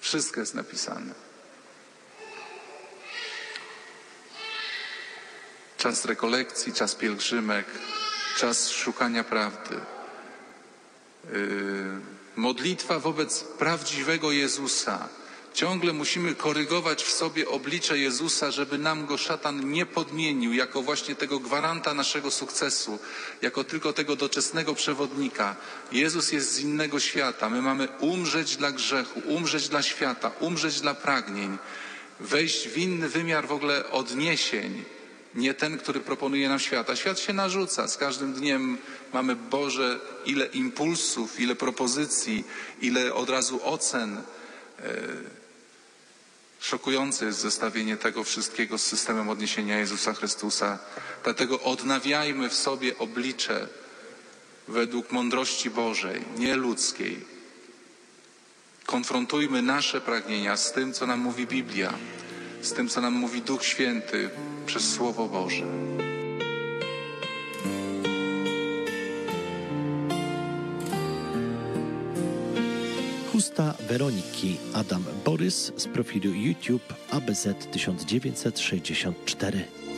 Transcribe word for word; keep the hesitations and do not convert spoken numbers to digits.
Wszystko jest napisane. Czas rekolekcji, czas pielgrzymek, czas szukania prawdy. Yy, modlitwa wobec prawdziwego Jezusa. Ciągle musimy korygować w sobie oblicze Jezusa, żeby nam go szatan nie podmienił jako właśnie tego gwaranta naszego sukcesu, jako tylko tego doczesnego przewodnika. Jezus jest z innego świata. My mamy umrzeć dla grzechu, umrzeć dla świata, umrzeć dla pragnień, wejść w inny wymiar w ogóle odniesień, nie ten, który proponuje nam świat. A świat się narzuca. Z każdym dniem mamy, Boże, ile impulsów, ile propozycji, ile od razu ocen. Szokujące jest zestawienie tego wszystkiego z systemem odniesienia Jezusa Chrystusa. Dlatego odnawiajmy w sobie oblicze według mądrości Bożej, nie ludzkiej. Konfrontujmy nasze pragnienia z tym, co nam mówi Biblia, z tym, co nam mówi Duch Święty przez Słowo Boże. Chusta Weroniki Adam Borys z profilu YouTube A B Z tysiąc dziewięćset sześćdziesiąt cztery.